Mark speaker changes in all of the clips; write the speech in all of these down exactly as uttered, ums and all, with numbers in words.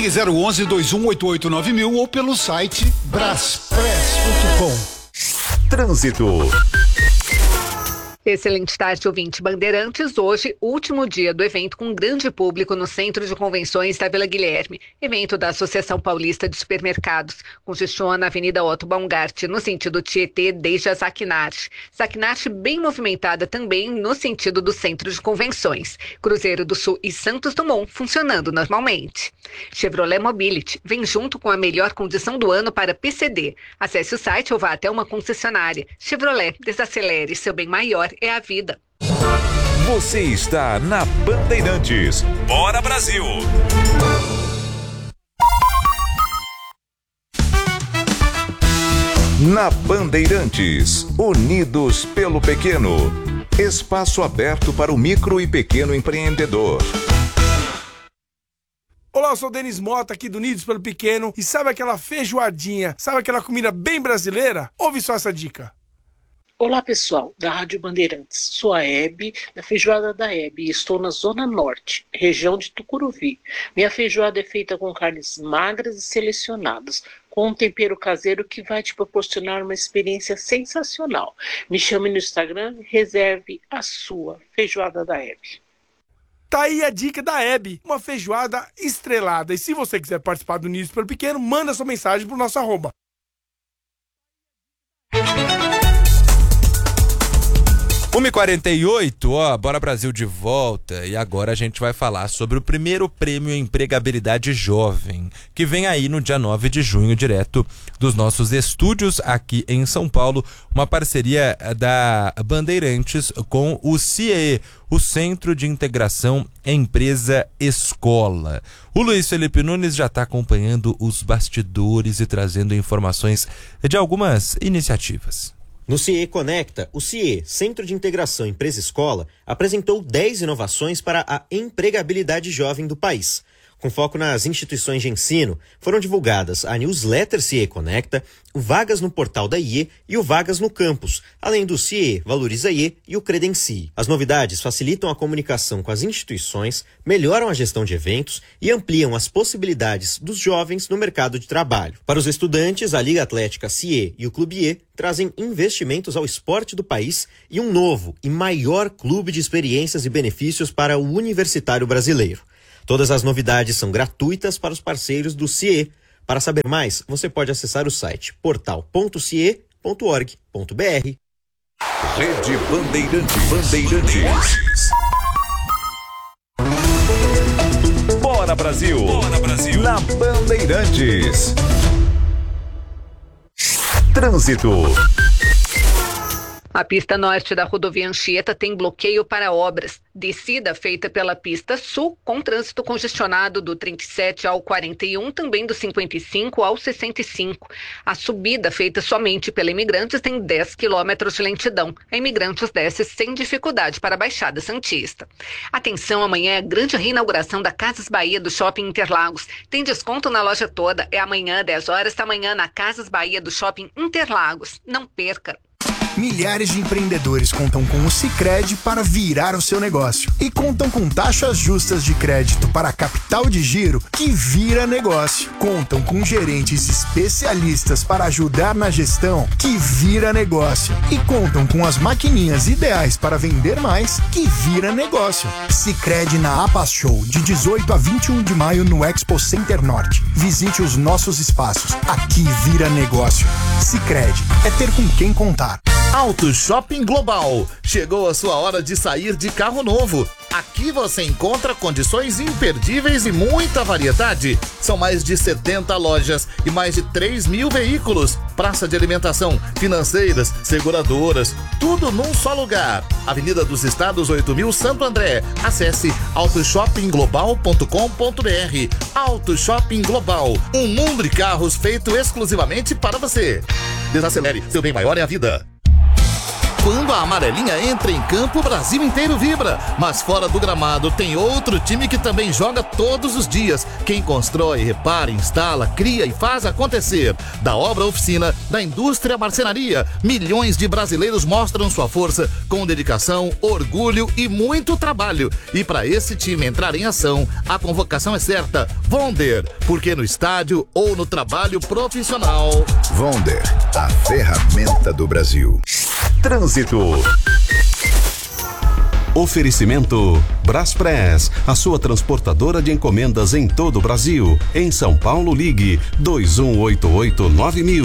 Speaker 1: Ligue zero onze, dois um oito oito, nove mil ou pelo site braspress ponto com.
Speaker 2: Trânsito.
Speaker 3: Excelente tarde, ouvinte Bandeirantes. Hoje, último dia do evento com grande público no Centro de Convenções da Vila Guilherme. Evento da Associação Paulista de Supermercados. Congestiona a Avenida Otto Baumgart, no sentido Tietê, desde a Zaquinarte. Zaquinarte bem movimentada também no sentido do Centro de Convenções. Cruzeiro do Sul e Santos Dumont funcionando normalmente. Chevrolet Mobility vem junto com a melhor condição do ano para P C D. Acesse o site ou vá até uma concessionária. Chevrolet, desacelere, seu bem maior é a vida.
Speaker 2: Você está na Bandeirantes. Bora, Brasil! Na Bandeirantes, unidos pelo pequeno. Espaço aberto para o micro e pequeno empreendedor.
Speaker 4: Olá, eu sou o Denis Mota, aqui do Unidos pelo Pequeno. E sabe aquela feijoadinha, sabe aquela comida bem brasileira? Ouve só essa dica.
Speaker 5: Olá pessoal, da Rádio Bandeirantes, sou a Hebe, da Feijoada da Hebe, e estou na Zona Norte, região de Tucuruvi. Minha feijoada é feita com carnes magras e selecionadas, com um tempero caseiro que vai te proporcionar uma experiência sensacional. Me chame no Instagram e reserve a sua Feijoada da Hebe.
Speaker 4: Tá aí a dica da Hebe, uma feijoada estrelada. E se você quiser participar do Unidos pelo Pequeno, manda sua mensagem pro nosso arroba.
Speaker 6: uma e quarenta e oito, ó, Bora Brasil de volta, e agora a gente vai falar sobre o primeiro prêmio Empregabilidade Jovem, que vem aí no dia nove de junho, direto dos nossos estúdios aqui em São Paulo, uma parceria da Bandeirantes com o C I E, o Centro de Integração Empresa Escola. O Luiz Felipe Nunes já está acompanhando os bastidores e trazendo informações de algumas iniciativas.
Speaker 7: No C I E Conecta, o C I E, Centro de Integração Empresa-Escola, apresentou dez inovações para a empregabilidade jovem do país. Com foco nas instituições de ensino, foram divulgadas a newsletter C I E Conecta, o Vagas no portal da I E e o Vagas no Campus, além do C I E Valoriza I E e o Credencie. As novidades facilitam a comunicação com as instituições, melhoram a gestão de eventos e ampliam as possibilidades dos jovens no mercado de trabalho. Para os estudantes, a Liga Atlética C I E e o Clube I E trazem investimentos ao esporte do país e um novo e maior clube de experiências e benefícios para o universitário brasileiro. Todas as novidades são gratuitas para os parceiros do C I E. Para saber mais, você pode acessar o site portal ponto c i e ponto org ponto b r.
Speaker 2: Rede Bandeirantes. Bandeirantes. Bora, Brasil! Bora, Brasil! Na Bandeirantes. Trânsito.
Speaker 3: A pista norte da rodovia Anchieta tem bloqueio para obras. Descida feita pela pista sul, com trânsito congestionado do trinta e sete ao quarenta e um, também do cinquenta e cinco ao sessenta e cinco. A subida feita somente pela Imigrantes tem dez quilômetros de lentidão. A Imigrantes desce sem dificuldade para a Baixada Santista. Atenção, amanhã é a grande reinauguração da Casas Bahia do Shopping Interlagos. Tem desconto na loja toda. É amanhã, dez horas da manhã, na Casas Bahia do Shopping Interlagos. Não perca!
Speaker 8: Milhares de empreendedores contam com o Sicredi para virar o seu negócio. E contam com taxas justas de crédito para capital de giro que vira negócio. Contam com gerentes especialistas para ajudar na gestão que vira negócio. E contam com as maquininhas ideais para vender mais que vira negócio. Sicredi na APAS Show, de dezoito a vinte e um de maio no Expo Center Norte. Visite os nossos espaços. Aqui vira negócio. Sicredi é ter com quem contar.
Speaker 9: Auto Shopping Global. Chegou a sua hora de sair de carro novo. Aqui você encontra condições imperdíveis e muita variedade. São mais de setenta lojas e mais de três mil veículos. Praça de alimentação, financeiras, seguradoras, tudo num só lugar. Avenida dos Estados oito mil, Santo André. Acesse auto shopping global ponto com ponto b r. Auto Shopping Global, um mundo de carros feito exclusivamente para você. Desacelere, seu bem maior é a vida. Quando a amarelinha entra em campo, o Brasil inteiro vibra. Mas fora do gramado tem outro time que também joga todos os dias. Quem constrói, repara, instala, cria e faz acontecer. Da obra à oficina, da indústria à marcenaria, milhões de brasileiros mostram sua força com dedicação, orgulho e muito trabalho. E para esse time entrar em ação, a convocação é certa. Vonder, porque no estádio ou no trabalho profissional.
Speaker 2: Vonder, a ferramenta do Brasil. Trânsito. Oferecimento Braspress, a sua transportadora de encomendas em todo o Brasil. Em São Paulo, ligue dois um oito oito nove mil.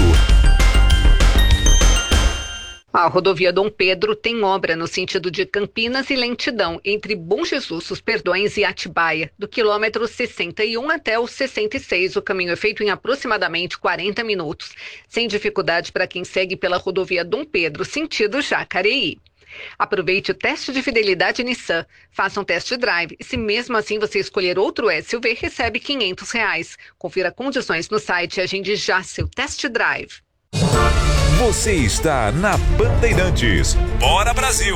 Speaker 3: A rodovia Dom Pedro tem obra no sentido de Campinas e Lentidão, entre Bom Jesus, Os Perdões e Atibaia, do quilômetro sessenta e um até o sessenta e seis. O caminho é feito em aproximadamente quarenta minutos, sem dificuldade para quem segue pela rodovia Dom Pedro, sentido Jacareí. Aproveite o teste de fidelidade Nissan, faça um test drive e se mesmo assim você escolher outro S U V, recebe quinhentos reais. Confira condições no site e agende já seu test drive.
Speaker 2: Você está na Bandeirantes. Bora Brasil!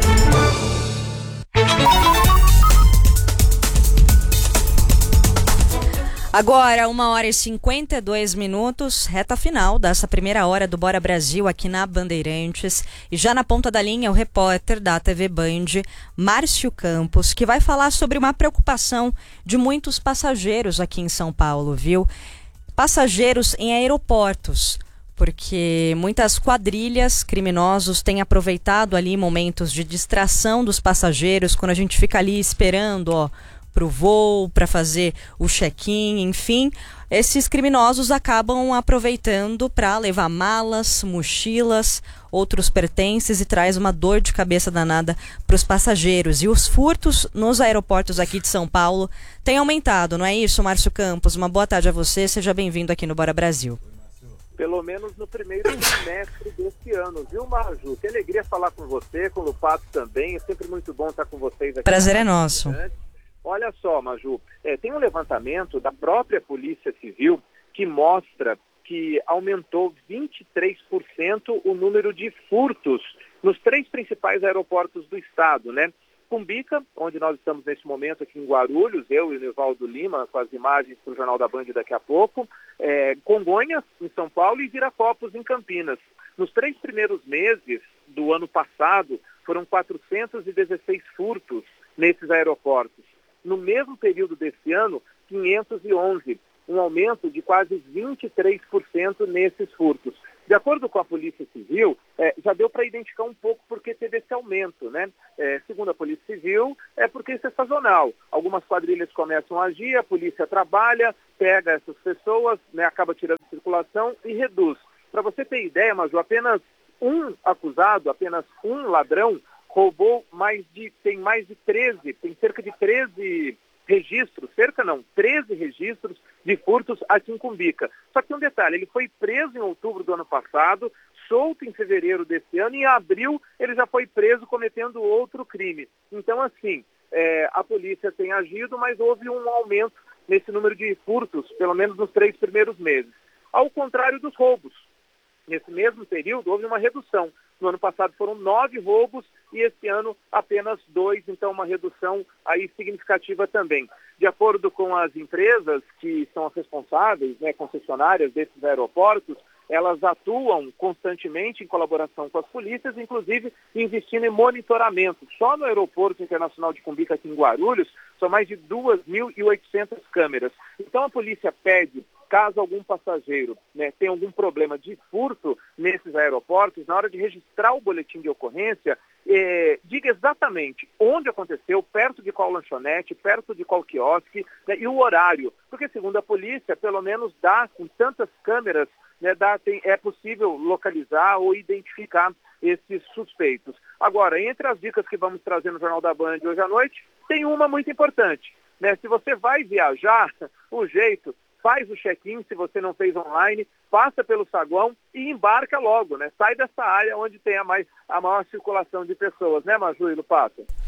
Speaker 10: Agora, uma hora e cinquenta e dois minutos, reta final dessa primeira hora do Bora Brasil aqui na Bandeirantes. E já na ponta da linha, o repórter da T V Band, Márcio Campos, que vai falar sobre uma preocupação de muitos passageiros aqui em São Paulo, viu? Passageiros em aeroportos. Porque muitas quadrilhas, criminosos têm aproveitado ali momentos de distração dos passageiros, quando a gente fica ali esperando, ó, pro voo, para fazer o check-in, enfim. Esses criminosos acabam aproveitando para levar malas, mochilas, outros pertences e traz uma dor de cabeça danada para os passageiros. E os furtos nos aeroportos aqui de São Paulo têm aumentado, não é isso, Márcio Campos? Uma boa tarde a você, seja bem-vindo aqui no Bora Brasil.
Speaker 11: Pelo menos no primeiro trimestre desse ano, viu, Maju? Que alegria falar com você, com o Lupato também, é sempre muito bom estar com vocês aqui.
Speaker 10: Prazer é nosso.
Speaker 11: Olha só, Maju, é, tem um levantamento da própria Polícia Civil que mostra que aumentou vinte e três por cento o número de furtos nos três principais aeroportos do estado, né? Cumbica, onde nós estamos neste momento aqui em Guarulhos, eu e o Nivaldo Lima, com as imagens para o Jornal da Band daqui a pouco, é, Congonhas, em São Paulo, e Viracopos, em Campinas. Nos três primeiros meses do ano passado, foram quatrocentos e dezesseis furtos nesses aeroportos. No mesmo período desse ano, quinhentos e onze, um aumento de quase vinte e três por cento nesses furtos. De acordo com a Polícia Civil, é, já deu para identificar um pouco porque teve esse aumento, né? É, segundo a Polícia Civil, é porque isso é sazonal. Algumas quadrilhas começam a agir, a polícia trabalha, pega essas pessoas, né, acaba tirando circulação e reduz. Para você ter ideia, Maju, apenas um acusado, apenas um ladrão, roubou mais de, tem mais de treze, tem cerca de treze registros, cerca não, treze registros de furtos aqui em Cumbica. Só que tem um detalhe, ele foi preso em outubro do ano passado, solto em fevereiro desse ano, e em abril ele já foi preso cometendo outro crime. Então, assim, é, a polícia tem agido, mas houve um aumento nesse número de furtos, pelo menos nos três primeiros meses. Ao contrário dos roubos. Nesse mesmo período, houve uma redução. No ano passado foram nove roubos e esse ano apenas dois, então uma redução aí significativa também. De acordo com as empresas que são as responsáveis, né, concessionárias desses aeroportos, elas atuam constantemente em colaboração com as polícias, inclusive investindo em monitoramento. Só no Aeroporto Internacional de Cumbica, aqui em Guarulhos, são mais de duas mil e oitocentas câmeras. Então a polícia pede, caso algum passageiro, né, tenha algum problema de furto nesses aeroportos, na hora de registrar o boletim de ocorrência, eh, diga exatamente onde aconteceu, perto de qual lanchonete, perto de qual quiosque, né, e o horário. Porque, segundo a polícia, pelo menos dá, com tantas câmeras, né, dá, tem, é possível localizar ou identificar esses suspeitos. Agora, entre as dicas que vamos trazer no Jornal da Band hoje à noite, tem uma muito importante, né? Se você vai viajar, o jeito, faz o check-in, se você não fez online, passa pelo saguão e embarca logo, né? Sai dessa área onde tem a, mais, a maior circulação de pessoas, né, Maju e Lupato?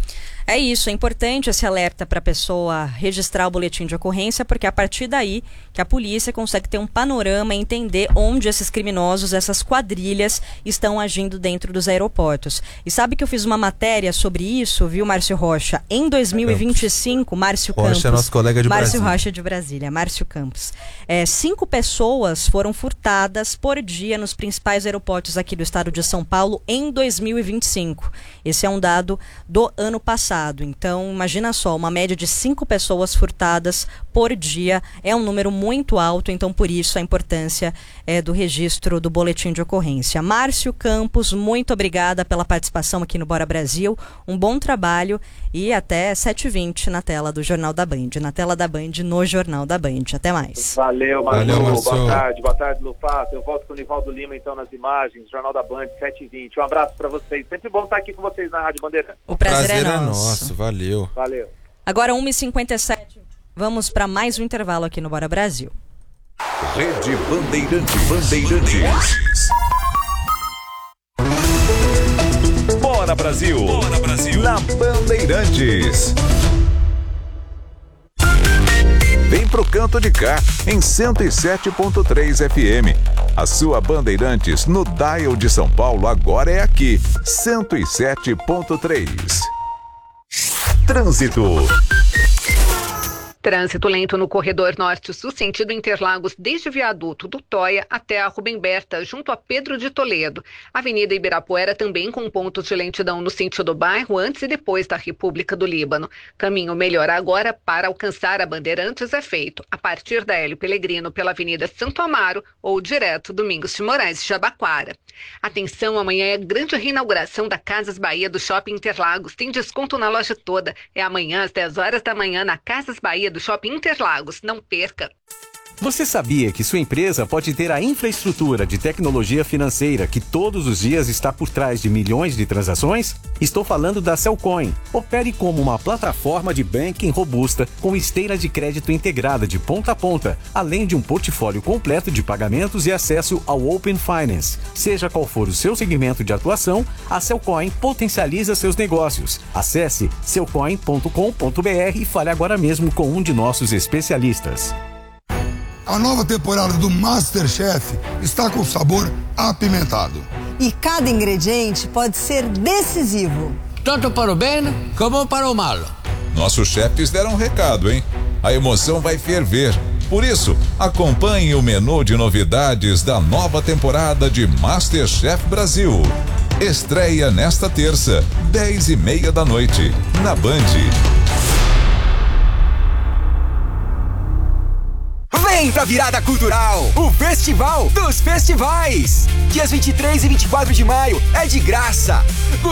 Speaker 10: É isso, é importante esse alerta para a pessoa registrar o boletim de ocorrência, porque é a partir daí que a polícia consegue ter um panorama e entender onde esses criminosos, essas quadrilhas, estão agindo dentro dos aeroportos. E sabe que eu fiz uma matéria sobre isso, viu, Márcio Rocha? Em dois mil e vinte e cinco, Márcio Campos...
Speaker 6: Rocha é nosso colega de
Speaker 10: Márcio
Speaker 6: Brasília.
Speaker 10: Rocha de Brasília, Márcio Campos. É, cinco pessoas foram furtadas por dia nos principais aeroportos aqui do estado de São Paulo em dois mil e vinte e cinco. Esse é um dado do ano passado. Então, imagina só, uma média de cinco pessoas furtadas por dia é um número muito alto, então por isso a importância é, do registro do boletim de ocorrência. Márcio Campos, muito obrigada pela participação aqui no Bora Brasil, um bom trabalho e até sete e vinte na tela do Jornal da Band, na tela da Band, no Jornal da Band. Até mais.
Speaker 11: Valeu, Márcio.
Speaker 6: Valeu, Márcio.
Speaker 11: Boa tarde, boa tarde, Lufato. Eu volto com o Nivaldo Lima, então, nas imagens, Jornal da Band, sete e vinte. Um abraço para vocês. Sempre bom estar aqui com vocês na Rádio Bandeirante.
Speaker 10: O prazer,
Speaker 6: Prazer
Speaker 10: é
Speaker 6: é
Speaker 10: nosso.
Speaker 6: nosso, valeu.
Speaker 11: Valeu.
Speaker 10: Agora uma e cinquenta e sete, vamos para mais um intervalo aqui no Bora Brasil.
Speaker 12: Rede Bandeirantes. Bandeirantes. Bora Brasil. Bora Brasil. Na Bandeirantes. Vem pro canto de cá, em cento e sete ponto três F M. A sua Bandeirantes no dial de São Paulo agora é aqui, cento e sete ponto três. Trânsito.
Speaker 3: Trânsito lento no corredor norte-sul, sentido Interlagos, desde o viaduto do Toia até a Rubem Berta, junto a Pedro de Toledo. Avenida Ibirapuera também com pontos de lentidão no sentido bairro, antes e depois da República do Líbano. Caminho melhor agora para alcançar a Bandeirantes é feito a partir da Hélio Pelegrino pela Avenida Santo Amaro ou direto Domingos de Moraes de Jabaquara. Atenção, amanhã é a grande reinauguração da Casas Bahia do Shopping Interlagos. Tem desconto na loja toda. É amanhã às dez horas da manhã na Casas Bahia do Shopping Interlagos. Não perca!
Speaker 13: Você sabia que sua empresa pode ter a infraestrutura de tecnologia financeira que todos os dias está por trás de milhões de transações? Estou falando da Cellcoin. Opere como uma plataforma de banking robusta com esteira de crédito integrada de ponta a ponta, além de um portfólio completo de pagamentos e acesso ao Open Finance. Seja qual for o seu segmento de atuação, a Cellcoin potencializa seus negócios. Acesse cellcoin ponto com ponto b r e fale agora mesmo com um de nossos especialistas.
Speaker 14: A nova temporada do MasterChef está com sabor apimentado.
Speaker 15: E cada ingrediente pode ser decisivo.
Speaker 16: Tanto para o bem como para o mal.
Speaker 12: Nossos chefes deram um recado, hein? A emoção vai ferver. Por isso, acompanhe o menu de novidades da nova temporada de MasterChef Brasil. Estreia nesta terça, dez e meia da noite, na Band.
Speaker 17: Vem pra Virada Cultural, o Festival dos Festivais. Dias vinte e três e vinte e quatro de maio é de graça.